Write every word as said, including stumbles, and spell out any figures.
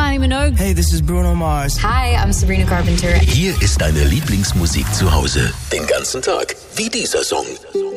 Kylie Minogue. Hey, this is Bruno Mars. Hi, I'm Sabrina Carpenter. Hier ist deine Lieblingsmusik zu Hause. Den ganzen Tag. Wie dieser Song.